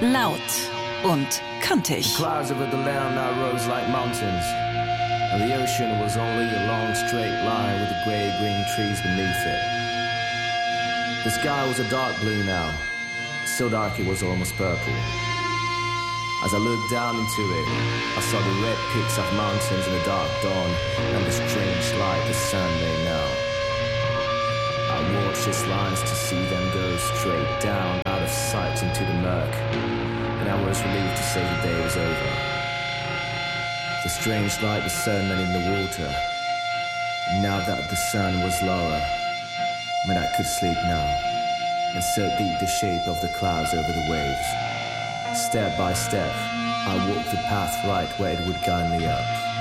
Laut und kantig. The clouds over the land now rose like mountains, and the ocean was only a long straight line with the grey-green trees beneath it. The sky was a dark blue now, so dark it was almost purple. As I looked down into it, I saw the red peaks of mountains in the dark dawn and the strange light the sun made now. I watched its lines to see them go straight down out of sight into the murk, and I was relieved to say the day was over. The strange light was certainly in the water. Now that the sun was lower, but I could sleep now, and so beat the shape of the clouds over the waves. Step by step, I walked the path right where it would guide me up.